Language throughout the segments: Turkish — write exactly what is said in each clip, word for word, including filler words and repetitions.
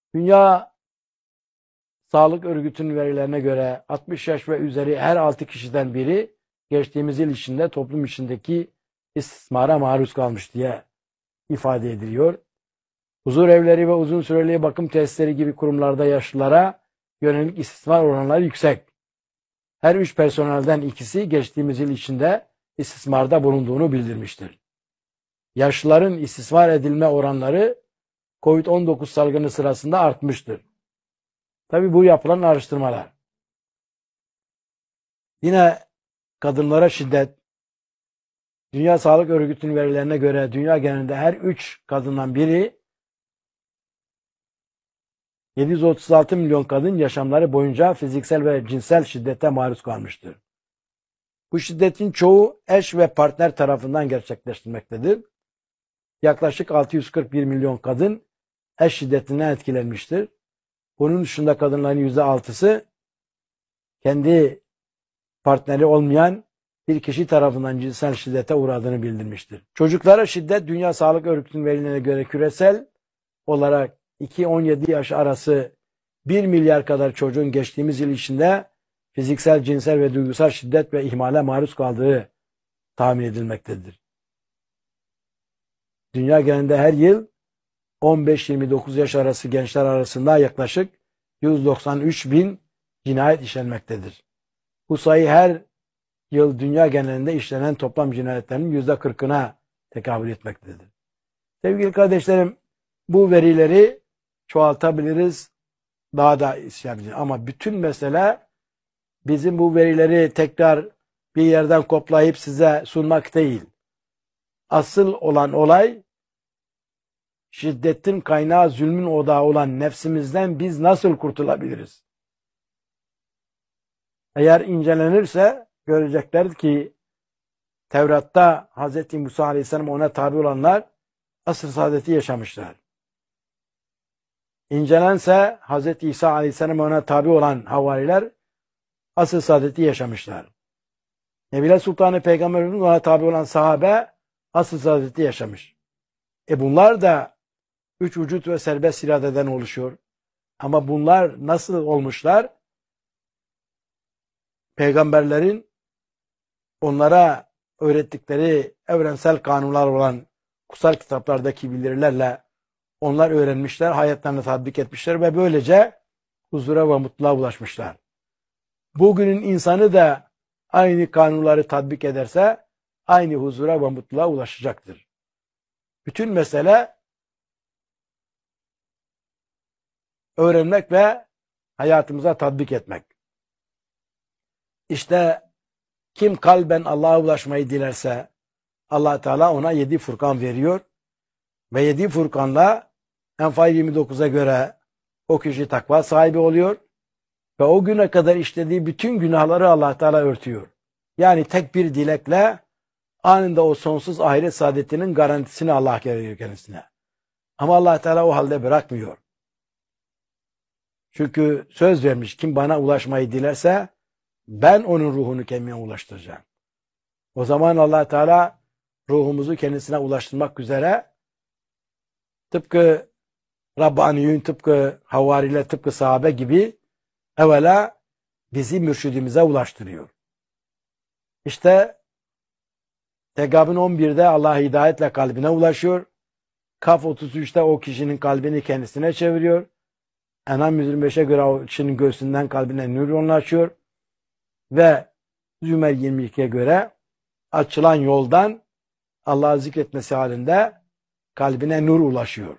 Dünya Sağlık Örgütü'nün verilerine göre altmış yaş ve üzeri her altı kişiden biri geçtiğimiz yıl içinde toplum içindeki istismara maruz kalmış diye ifade ediliyor. Huzur evleri ve uzun süreli bakım tesisleri gibi kurumlarda yaşlılara yönelik istismar oranları yüksek. Her üç personelden ikisi geçtiğimiz yıl içinde istismarda bulunduğunu bildirmiştir. Yaşlıların istismar edilme oranları kovid on dokuz salgını sırasında artmıştır. Tabii bu yapılan araştırmalar. Yine kadınlara şiddet, Dünya Sağlık Örgütü'nün verilerine göre dünya genelinde her üç kadından biri, yedi yüz otuz altı milyon kadın yaşamları boyunca fiziksel ve cinsel şiddete maruz kalmıştır. Bu şiddetin çoğu eş ve partner tarafından gerçekleştirilmektedir. Yaklaşık altı yüz kırk bir milyon kadın eş şiddetinden etkilenmiştir. Bunun dışında kadınların yüzde altısı kendi partneri olmayan bir kişi tarafından cinsel şiddete uğradığını bildirmiştir. Çocuklara şiddet, Dünya Sağlık Örgütü'nün verilerine göre küresel olarak iki on yedi yaş arası bir milyar kadar çocuğun geçtiğimiz yıl içinde fiziksel, cinsel ve duygusal şiddet ve ihmale maruz kaldığı tahmin edilmektedir. Dünya genelinde her yıl on beş yirmi dokuz yaş arası gençler arasında yaklaşık yüz doksan üç bin cinayet işlenmektedir. Bu sayı her yıl dünya genelinde işlenen toplam cinayetlerin yüzde kırkına tekabül etmektedir. Sevgili kardeşlerim, bu verileri çoğaltabiliriz, daha da işleyebiliriz. Ama bütün mesele bizim bu verileri tekrar bir yerden koplayıp size sunmak değil. Asıl olan olay, şiddetin kaynağı, zulmün odağı olan nefsimizden biz nasıl kurtulabiliriz? Eğer incelenirse görecekler ki Tevrat'ta Hz. Musa Aleyhisselam ona tabi olanlar asr saadeti yaşamışlar. İncelense Hz. İsa Aleyhisselam ona tabi olan havariler asr saadeti yaşamışlar. Nebiler Sultanı Peygamberimiz ona tabi olan sahabe asr saadeti yaşamış. E bunlar da üç vücut ve serbest iradeden oluşuyor. Ama bunlar nasıl olmuşlar? Peygamberlerin onlara öğrettikleri evrensel kanunlar olan kutsal kitaplardaki bildirilerle onlar öğrenmişler, hayatlarını tatbik etmişler ve böylece huzura ve mutluluğa ulaşmışlar. Bugünün insanı da aynı kanunları tatbik ederse aynı huzura ve mutluluğa ulaşacaktır. Bütün mesele öğrenmek ve hayatımıza tatbik etmek. İşte kim kalben Allah'a ulaşmayı dilerse Allah Teala ona yedi Furkan veriyor ve yedi Furkan'la Enfal yirmi dokuza göre o kişi takva sahibi oluyor ve o güne kadar işlediği bütün günahları Allah Teala örtüyor. Yani tek bir dilekle anında o sonsuz ahiret saadetinin garantisini Allah veriyor kendisine. Ama Allah Teala o halde bırakmıyor. Çünkü söz vermiş, kim bana ulaşmayı dilerse ben onun ruhunu kendime ulaştıracağım. O zaman Allah Teala ruhumuzu kendisine ulaştırmak üzere tıpkı Rabbaniyun, tıpkı havariler, tıpkı sahabe gibi evvela bizi mürşidimize ulaştırıyor. İşte Tegabün on birde Allah hidayetle kalbine ulaşıyor. Kaf otuz üçte o kişinin kalbini kendisine çeviriyor. En'am yüz yirmi beşe göre o kişinin göğsünden kalbine nur yoğunlaşıyor. Ve Zümer yirmi ikiye göre açılan yoldan Allah'ı zikretmesi halinde kalbine nur ulaşıyor.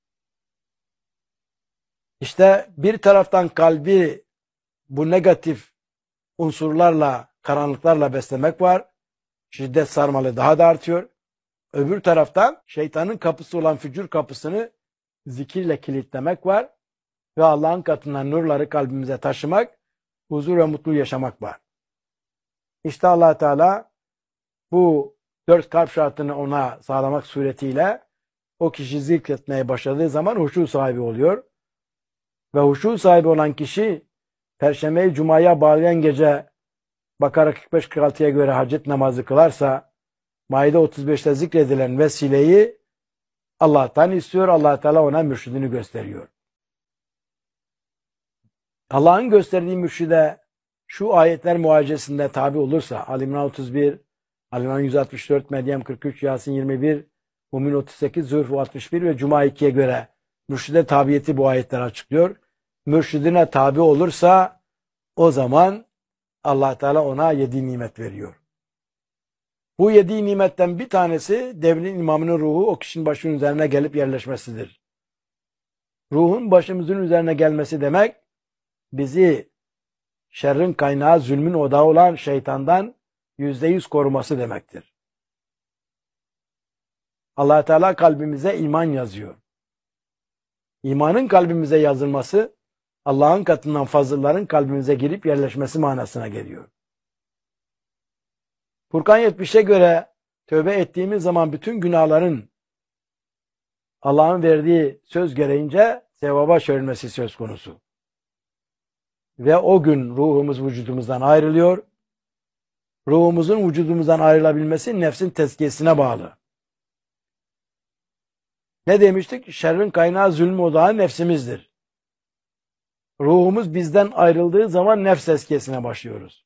İşte bir taraftan kalbi bu negatif unsurlarla, karanlıklarla beslemek var. Şiddet sarmalı daha da artıyor. Öbür taraftan şeytanın kapısı olan fücur kapısını zikirle kilitlemek var. Ve Allah'ın katından nurları kalbimize taşımak, huzur ve mutlu yaşamak var. İşte Allah Teala bu dört kalp şartını ona sağlamak suretiyle o kişi zikretmeye başladığı zaman huşu sahibi oluyor. Ve huşu sahibi olan kişi Perşembeyi Cuma'ya bağlayan gece Bakara kırk beş kırk altıya göre hacet namazı kılarsa Maide otuz beşte zikredilen vesileyi Allah'tan istiyor. Allah Teala ona mürşidini gösteriyor. Allah'ın gösterdiği mürşide şu ayetler muhacesinde tabi olursa, Ali İmran otuz bir, Ali İmran yüz altmış dört, Meryem kırk üç, Yasin yirmi bir, Mümin otuz sekiz, Zühruf altmış bir ve Cuma ikiye göre mürşide tabiyeti bu ayetler açıklıyor. Mürşidine tabi olursa o zaman Allah Teala ona yedi nimet veriyor. Bu yedi nimetten bir tanesi devrin imamının ruhu o kişinin başının üzerine gelip yerleşmesidir. Ruhun başımızın üzerine gelmesi demek bizi şerrin kaynağı, zulmün odağı olan şeytandan yüzde yüz koruması demektir. Allah Teala kalbimize iman yazıyor. İmanın kalbimize yazılması, Allah'ın katından fazılların kalbimize girip yerleşmesi manasına geliyor. Furkan yetmişe göre tövbe ettiğimiz zaman bütün günahların Allah'ın verdiği söz gereğince sevaba çevrilmesi söz konusu. Ve o gün ruhumuz vücudumuzdan ayrılıyor. Ruhumuzun vücudumuzdan ayrılabilmesi nefsin tezkiyesine bağlı. Ne demiştik? Şerrin kaynağı, zulmü odağı nefsimizdir. Ruhumuz bizden ayrıldığı zaman nefs tezkiyesine başlıyoruz.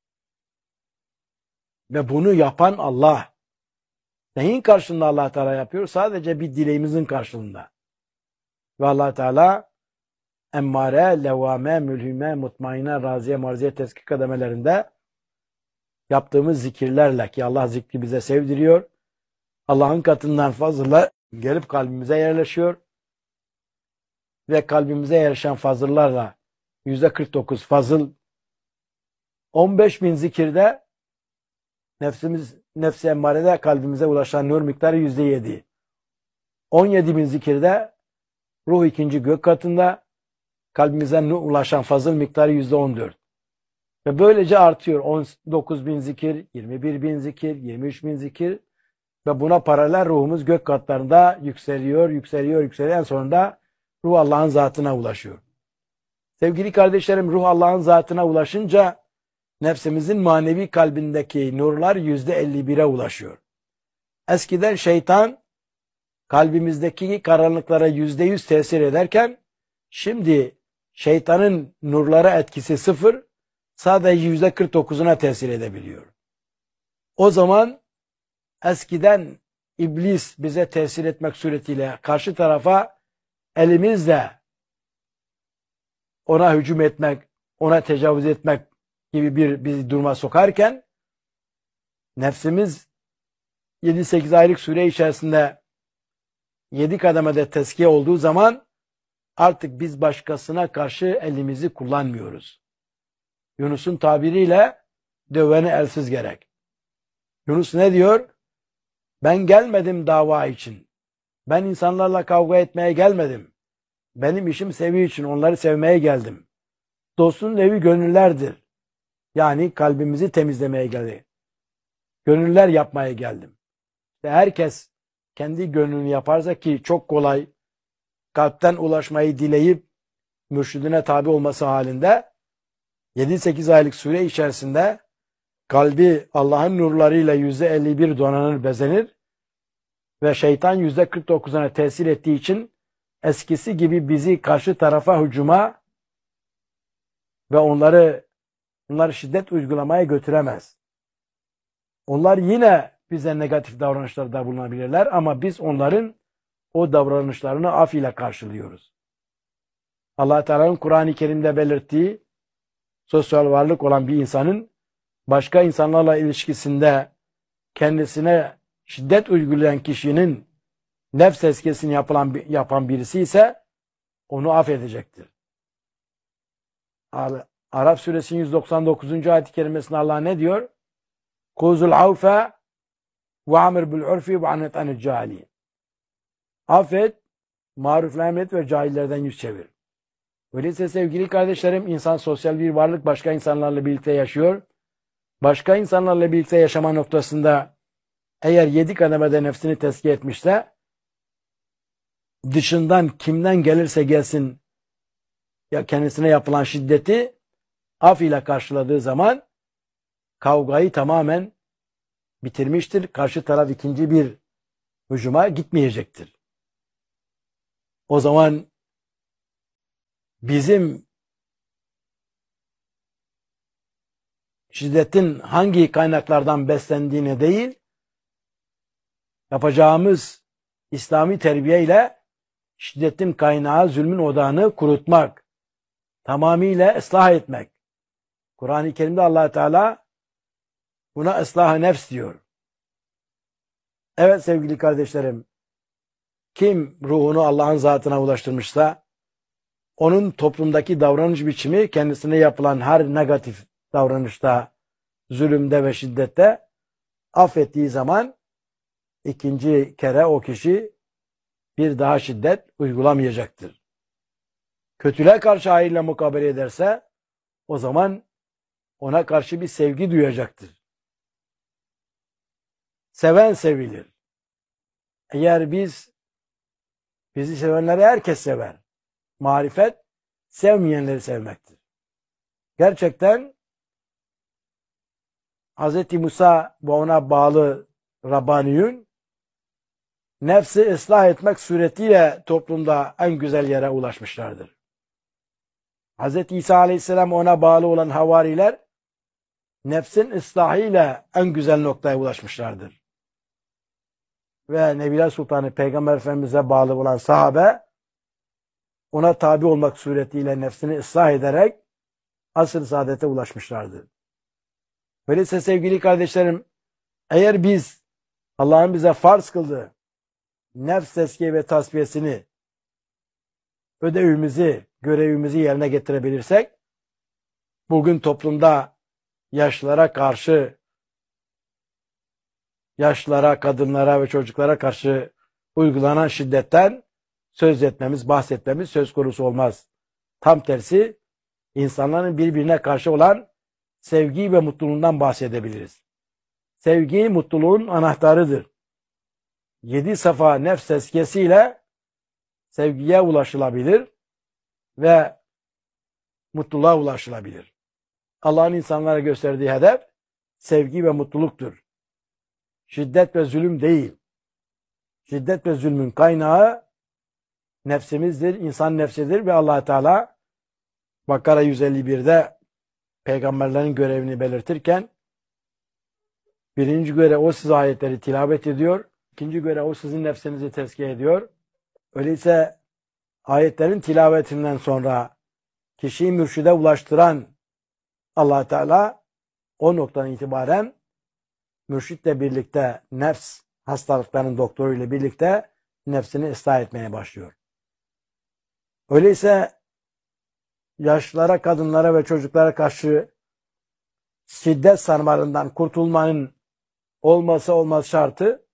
Ve bunu yapan Allah. Neyin karşılığında Allah Teala yapıyor? Sadece bir dileğimizin karşılığında. Ve Allah Teala emmare, levvame, mülhime, mutmaine, raziye, marziye, tezkik kademelerinde yaptığımız zikirlerle ki Allah zikri bize sevdiriyor. Allah'ın katından fazla gelip kalbimize yerleşiyor. Ve kalbimize yerleşen fazıllarla yüzde kırk dokuz fazıl, on beş bin zikirde nefsimiz, nefsi emmarede kalbimize ulaşan nur miktarı yüzde yedi. on yedi bin zikirde ruh ikinci gök katında kalbimize ulaşan fazıl miktarı yüzde on dört. Ve böylece artıyor. on dokuz bin zikir, yirmi bir bin zikir, yirmi üç bin zikir ve buna paralel ruhumuz gök katlarında yükseliyor, yükseliyor, yükseliyor. En sonunda ruh Allah'ın zatına ulaşıyor. Sevgili kardeşlerim, ruh Allah'ın zatına ulaşınca nefsimizin manevi kalbindeki nurlar yüzde elli bire ulaşıyor. Eskiden şeytan kalbimizdeki karanlıklara yüzde yüz tesir ederken şimdi şeytanın nurlara etkisi sıfır, sadece yüzde kırk dokuzuna tesir edebiliyor. O zaman eskiden iblis bize tesir etmek suretiyle karşı tarafa elimizle ona hücum etmek, ona tecavüz etmek gibi bir bizi duruma sokarken nefsimiz yedi sekiz aylık süre içerisinde yedi kademede tezkiye olduğu zaman artık biz başkasına karşı elimizi kullanmıyoruz. Yunus'un tabiriyle döveni elsiz gerek. Yunus ne diyor? Ben gelmedim dava için. Ben insanlarla kavga etmeye gelmedim. Benim işim sevi için, onları sevmeye geldim. Dostun evi gönüllerdir. Yani kalbimizi temizlemeye geldi. Gönüller yapmaya geldim. İşte herkes kendi gönlünü yaparsa ki çok kolay, kalpten ulaşmayı dileyip mürşidine tabi olması halinde yedi sekiz aylık süre içerisinde kalbi Allah'ın nurlarıyla yüzde elli bir donanır, bezenir ve şeytan yüzde kırk dokuzuna tesir ettiği için eskisi gibi bizi karşı tarafa hücuma ve onları onları şiddet uygulamaya götüremez. Onlar yine bize negatif davranışlarda bulunabilirler ama biz onların o davranışlarını af ile karşılıyoruz. Allah Teala'nın Kur'an-ı Kerim'de belirttiği sosyal varlık olan bir insanın başka insanlarla ilişkisinde kendisine şiddet uygulayan kişinin nefs tezkiyesini yapılan, yapan birisi ise onu affedecektir. Araf suresinin yüz doksan dokuzuncu ayet-i kerimesinde Allah ne diyor? Kuzul avfe ve amir bil urfi ve anet anil cahili. Affet, marufla emret ve cahillerden yüz çevir. Öyleyse sevgili kardeşlerim, insan sosyal bir varlık, başka insanlarla birlikte yaşıyor. Başka insanlarla birlikte yaşama noktasında eğer yedi kademede nefsini tezkiye etmişse, dışından kimden gelirse gelsin ya kendisine yapılan şiddeti af ile karşıladığı zaman kavgayı tamamen bitirmiştir. Karşı taraf ikinci bir hücuma gitmeyecektir. O zaman bizim şiddetin hangi kaynaklardan beslendiğine değil, yapacağımız İslami terbiye ile şiddetin kaynağı, zulmün odağını kurutmak, tamamıyla ıslah etmek. Kur'an-ı Kerim'de Allah Teala buna ıslah-ı nefs diyor. Evet sevgili kardeşlerim, kim ruhunu Allah'ın zatına ulaştırmışsa, onun toplumdaki davranış biçimi kendisine yapılan her negatif davranışta, zulümde ve şiddette affettiği zaman ikinci kere o kişi bir daha şiddet uygulamayacaktır. Kötülüğe karşı hayırla mukabele ederse o zaman ona karşı bir sevgi duyacaktır. Seven sevilir. Eğer biz bizi sevenleri herkes sever. Marifet sevmeyenleri sevmektir. Gerçekten Hz. Musa ve ona bağlı Rabbaniyun nefsi ıslah etmek suretiyle toplumda en güzel yere ulaşmışlardır. Hz. İsa Aleyhisselam ona bağlı olan havariler nefsin ıslahıyla en güzel noktaya ulaşmışlardır. Ve Nebiler Sultanı Peygamber Efendimiz'e bağlı olan sahabe ona tabi olmak suretiyle nefsini ıslah ederek asr-ı saadete ulaşmışlardır. Öyleyse sevgili kardeşlerim, eğer biz Allah'ın bize farz kıldığı nefs teskiye ve tasfiyesini, ödevimizi, görevimizi yerine getirebilirsek, bugün toplumda yaşlılara karşı, yaşlılara, kadınlara ve çocuklara karşı uygulanan şiddetten söz etmemiz, bahsetmemiz söz konusu olmaz. Tam tersi, insanların birbirine karşı olan sevgi ve mutluluğundan bahsedebiliriz. Sevgi mutluluğun anahtarıdır. Yedi safa nefs tezkiyesiyle sevgiye ulaşılabilir ve mutluluğa ulaşılabilir. Allah'ın insanlara gösterdiği hedef sevgi ve mutluluktur. Şiddet ve zulüm değil. Şiddet ve zulmün kaynağı nefsimizdir, insan nefsidir ve Allah Teala Bakara yüz elli bir'de peygamberlerin görevini belirtirken birinci görev o size ayetleri tilavet ediyor, ikinci görev o sizin nefsinizi tezkiye ediyor. Öyleyse ayetlerin tilavetinden sonra kişiyi mürşide ulaştıran Allah Teala o noktadan itibaren mürşitle birlikte nefs hastalıklarının doktoru ile birlikte nefsini ıslah etmeye başlıyor. Öyleyse yaşlılara, kadınlara ve çocuklara karşı şiddet sarmalından kurtulmanın olması olmaz şartı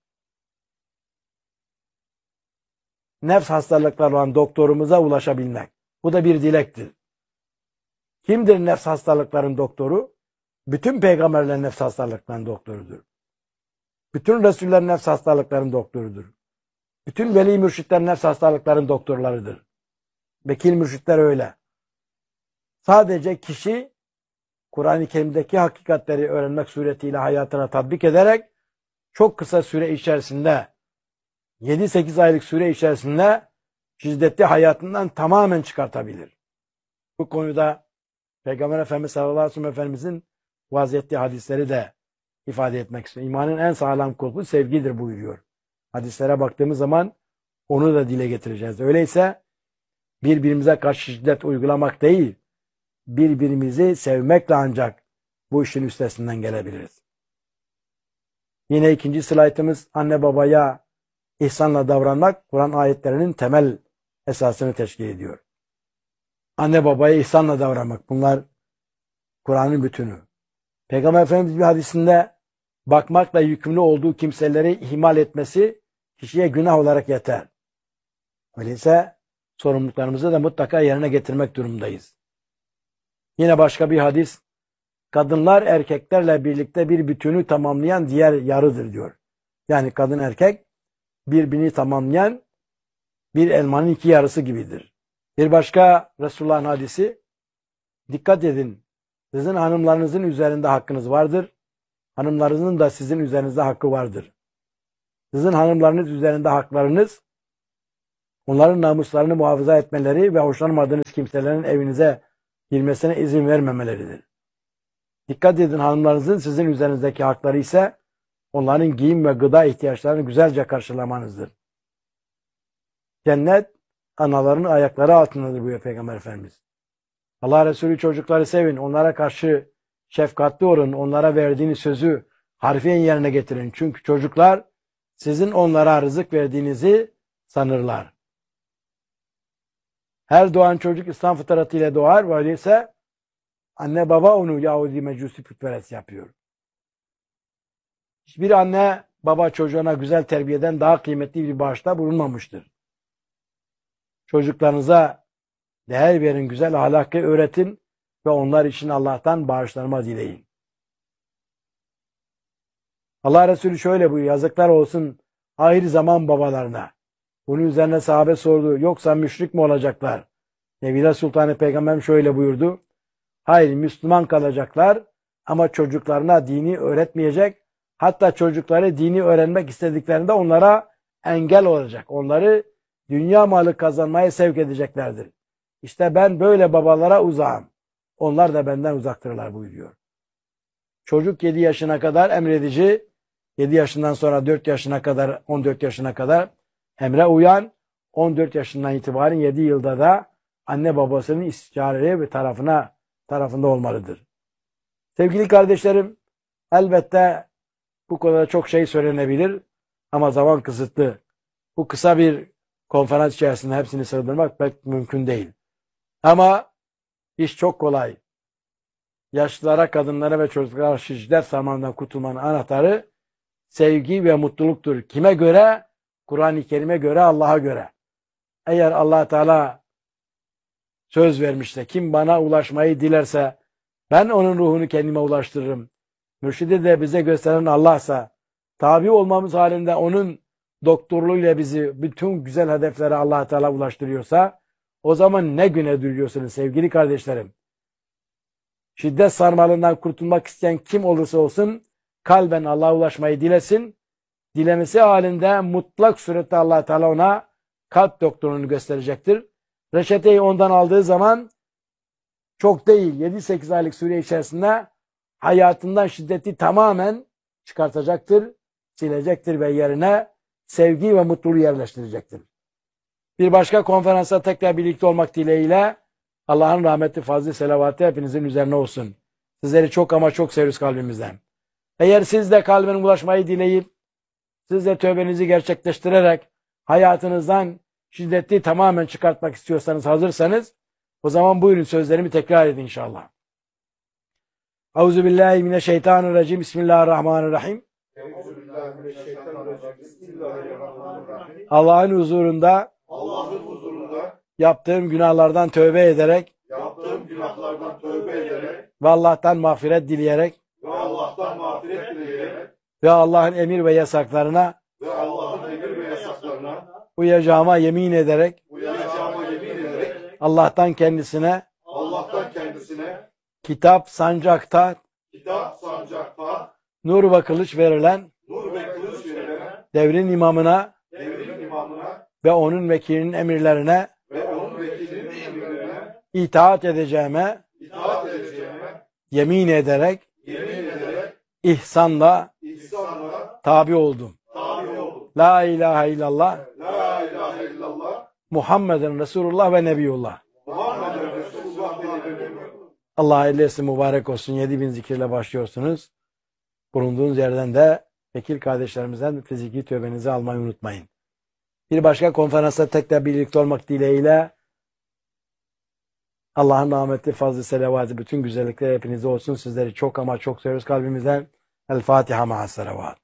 nefs hastalıkları olan doktorumuza ulaşabilmek. Bu da bir dilektir. Kimdir nefs hastalıkların doktoru? Bütün peygamberlerin nefs hastalıklarının doktorudur. Bütün Resullerin nefs hastalıklarının doktorudur. Bütün veli mürşitler nefs hastalıklarının doktorlarıdır. Vekil mürşitler öyle. Sadece kişi Kur'an-ı Kerim'deki hakikatleri öğrenmek suretiyle hayatına tatbik ederek çok kısa süre içerisinde yedi sekiz aylık süre içerisinde şiddeti hayatından tamamen çıkartabilir. Bu konuda Peygamber Efendimiz sallallahu aleyhi ve sellem Efendimizin vazettiği hadisleri de ifade etmek istiyor. İmanın en sağlam kulpu sevgidir buyuruyor. Hadislere baktığımız zaman onu da dile getireceğiz. Öyleyse birbirimize karşı şiddet uygulamak değil, birbirimizi sevmekle ancak bu işin üstesinden gelebiliriz. Yine ikinci slaytımız anne babaya ihsanla davranmak Kur'an ayetlerinin temel esasını teşkil ediyor. Anne babaya ihsanla davranmak, bunlar Kur'an'ın bütünü. Peygamber Efendimiz bir hadisinde bakmakla yükümlü olduğu kimseleri ihmal etmesi kişiye günah olarak yeter. Öyleyse sorumluluklarımızı da mutlaka yerine getirmek durumundayız. Yine başka bir hadis, kadınlar erkeklerle birlikte bir bütünü tamamlayan diğer yarıdır diyor. Yani kadın erkek birbirini tamamlayan bir elmanın iki yarısı gibidir. Bir başka Resulullah'ın hadisi, dikkat edin, sizin hanımlarınızın üzerinde hakkınız vardır, hanımlarınızın da sizin üzerinizde hakkı vardır. Sizin hanımlarınız üzerinde haklarınız, onların namuslarını muhafaza etmeleri ve hoşlanmadığınız kimselerin evinize girmesine izin vermemeleridir. Dikkat edin, hanımlarınızın sizin üzerinizdeki hakları ise onların giyim ve gıda ihtiyaçlarını güzelce karşılamanızdır. Cennet anaların ayakları altındadır buyuruyor Peygamber Efendimiz. Allah Resulü çocukları sevin, onlara karşı şefkatli olun, onlara verdiğiniz sözü harfiyen yerine getirin. Çünkü çocuklar sizin onlara rızık verdiğinizi sanırlar. Her doğan çocuk İslam fıtratıyla doğar, öyleyse anne baba onu Yahudi Mecusi putperest yapıyor. Hiçbir anne baba çocuğuna güzel terbiyeden daha kıymetli bir bağışta bulunmamıştır. Çocuklarınıza değer verin, güzel ahlakı öğretin ve onlar için Allah'tan bağışlanma dileyin. Allah Resulü şöyle buyuruyor: yazıklar olsun ahir zaman babalarına. Bunun üzerine sahabe sordu: yoksa müşrik mi olacaklar? Nebiler Sultanı Peygamberim şöyle buyurdu: hayır, Müslüman kalacaklar ama çocuklarına dini öğretmeyecek. Hatta çocukları dini öğrenmek istediklerinde onlara engel olacak. Onları dünya malı kazanmaya sevk edeceklerdir. İşte ben böyle babalara uzağım. Onlar da benden uzaktırlar buyuruyor. Çocuk yedi yaşına kadar emredici, yedi yaşından sonra dört yaşına kadar, on dört yaşına kadar emre uyan, on dört yaşından itibaren yedi yılda da anne babasının istişareye ve tarafına tarafında olmalıdır. Sevgili kardeşlerim, elbette bu konuda çok şey söylenebilir ama zaman kısıtlı. Bu kısa bir konferans içerisinde hepsini sığdırmak pek mümkün değil. Ama iş çok kolay. Yaşlılara, kadınlara ve çocuklara şiddet sarmalından kurtulmanın anahtarı sevgi ve mutluluktur. Kime göre? Kur'an-ı Kerim'e göre, Allah'a göre. Eğer Allah Teala söz vermişse, kim bana ulaşmayı dilerse ben onun ruhunu kendime ulaştırırım. Mürşidi de bize gösteren Allah'sa, tabi olmamız halinde onun doktorluğuyla bizi bütün güzel hedeflere Allah Teala ulaştırıyorsa, o zaman ne güne duyuyorsunuz sevgili kardeşlerim? Şiddet sarmalından kurtulmak isteyen kim olursa olsun kalben Allah'a ulaşmayı dilesin. Dilemesi halinde mutlak surette Allah Teala ona kalp doktorunu gösterecektir. Reçeteyi ondan aldığı zaman çok değil, yedi sekiz aylık süre içerisinde hayatından şiddeti tamamen çıkartacaktır, silecektir ve yerine sevgi ve mutluluğu yerleştirecektir. Bir başka konferansa tekrar birlikte olmak dileğiyle Allah'ın rahmeti, fazlı, selavatı hepinizin üzerine olsun. Sizleri çok ama çok seviyoruz kalbimizden. Eğer siz de kalbine ulaşmayı dileyip, siz de tövbenizi gerçekleştirerek hayatınızdan şiddeti tamamen çıkartmak istiyorsanız, hazırsanız, o zaman buyurun sözlerimi tekrar edin inşallah. Euzubillahimineşşeytanirracim. Bismillahirrahmanirrahim. Allah'ın huzurunda Allah'ın huzurunda yaptığım günahlardan tövbe ederek yaptığım günahlardan tövbe ederek ve Allah'tan mağfiret dileyerek ve Allah'tan mağfiret dileyerek ve Allah'ın emir ve yasaklarına ve Allah'ın emir ve yasaklarına uyacağıma yemin ederek uyacağıma yemin ederek Allah'tan kendisine Allah'tan kendisine kitap, sancakta, kitap, sancakta, nur ve kılıç verilen nur ve kılıç verilen devrin imamına devrin imamına ve onun vekilinin emirlerine ve onun vekilinin emirlerine itaat edeceğime itaat edeceğime yemin ederek yemin ederek ihsanla ihsanla tabi oldum. tabi oldum. La ilahe illallah La ilahe illallah Muhammeden Resulullah ve Nebiyullah. Muhammeden Resulullah ve Nebiyullah. Allah ellesi mübarek olsun. yedi bin zikirle başlıyorsunuz. Bulunduğunuz yerden de vekil kardeşlerimizden fiziki tövbenizi almayı unutmayın. Bir başka konferansta tekrar birlikte olmak dileğiyle Allah'ın rahmeti, fazlı, selavatı, bütün güzellikler hepinize olsun. Sizleri çok ama çok seviyoruz kalbimizden. El Fatiha ma'as selavat.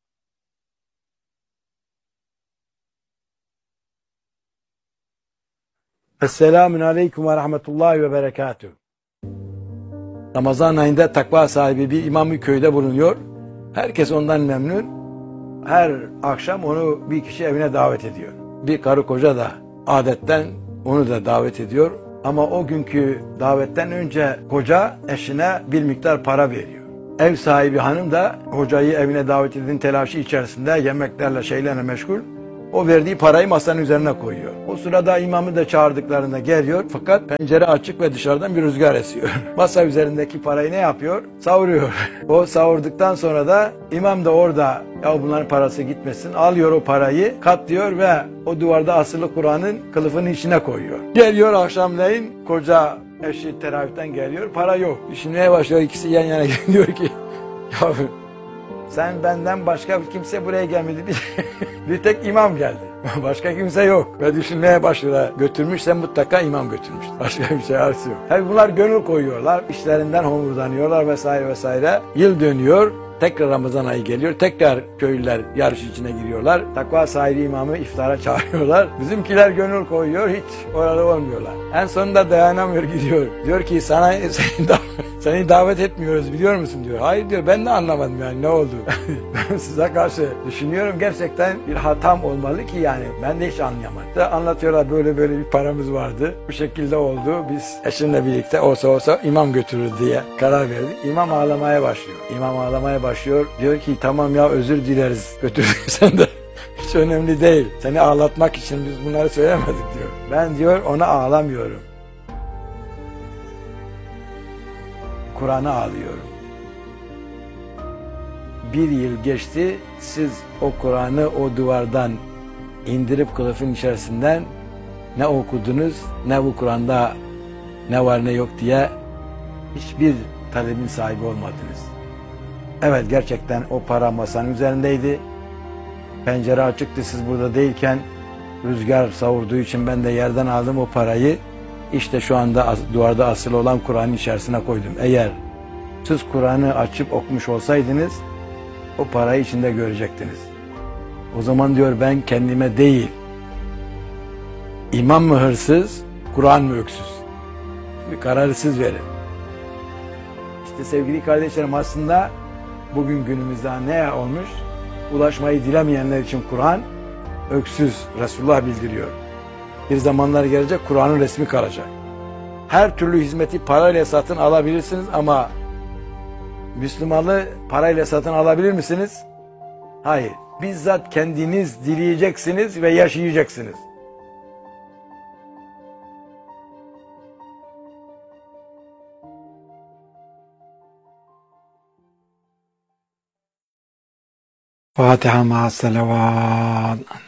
Esselamun aleyküm ve rahmetullahi ve berekatuhu. Ramazan ayında takva sahibi bir imam bir köyde bulunuyor. Herkes ondan memnun. Her akşam onu bir kişi evine davet ediyor. Bir karı koca da adetten onu da davet ediyor. Ama o günkü davetten önce koca eşine bir miktar para veriyor. Ev sahibi hanım da hocayı evine davet edin telaşı içerisinde yemeklerle şeylerle meşgul. O verdiği parayı masanın üzerine koyuyor. O sırada imamı da çağırdıklarında geliyor fakat pencere açık ve dışarıdan bir rüzgar esiyor. Masa üzerindeki parayı ne yapıyor? Savuruyor. O savurduktan sonra da imam da orada ya bunların parası gitmesin alıyor o parayı katlıyor ve o duvarda asılı Kur'an'ın kılıfının içine koyuyor. Geliyor akşamleyin koca eşi teravihten geliyor para yok. Düşünmeye başlıyor ikisi yan yana diyor ki ya sen benden başka kimse buraya gelmedi. Bir, bir tek imam geldi. Başka kimse yok. Ve düşünmeye başlıyorlar. Götürmüşse mutlaka imam götürmüş. Başka bir şey arası yok. Tabi bunlar gönül koyuyorlar. İşlerinden homurdanıyorlar vesaire vesaire. Yıl dönüyor. Tekrar Ramazan ayı geliyor. Tekrar köylüler yarış içine giriyorlar. Takva sahibi imamı iftara çağırıyorlar. Bizimkiler gönül koyuyor. Hiç orada olmuyorlar. En sonunda dayanamıyor gidiyor. Diyor ki sana seni, da, seni davet etmiyoruz biliyor musun diyor. Hayır diyor ben de anlamadım yani ne oldu. Ben size karşı düşünüyorum gerçekten bir hatam olmalı ki yani ben de hiç anlayamadım. Da anlatıyorlar böyle böyle bir paramız vardı. Bu şekilde oldu. Biz eşimle birlikte olsa olsa imam götürür diye karar verdik. İmam ağlamaya başlıyor. İmam ağlamaya başlıyor. Diyor ki tamam ya özür dileriz götürdüysen de. Hiç önemli değil. Seni ağlatmak için biz bunları söylemedik diyor. Ben diyor ona ağlamıyorum. Kur'an'a ağlıyorum. Bir yıl geçti, siz o Kur'an'ı o duvardan indirip kılıfın içerisinden ne okudunuz, ne bu Kur'an'da ne var ne yok diye hiçbir talebin sahibi olmadınız. Evet gerçekten o para masanın üzerindeydi. Pencere açıktı siz burada değilken rüzgar savurduğu için ben de yerden aldım o parayı. İşte şu anda as duvarda asılı olan Kur'an'ın içerisine koydum. Eğer siz Kur'an'ı açıp okumuş olsaydınız o parayı içinde görecektiniz. O zaman diyor ben kendime değil, imam mı hırsız, Kur'an mı öksüz? Bir kararı siz verin. İşte sevgili kardeşlerim aslında bugün günümüzde ne olmuş? Ulaşmayı dilemeyenler için Kur'an öksüz, Resulullah bildiriyor. Bir zamanlar gelecek Kur'an'ın resmi kalacak. Her türlü hizmeti parayla satın alabilirsiniz ama Müslümanlığı parayla satın alabilir misiniz? Hayır. Bizzat kendiniz dileyeceksiniz ve yaşayacaksınız. Fatiha ma'as salavat.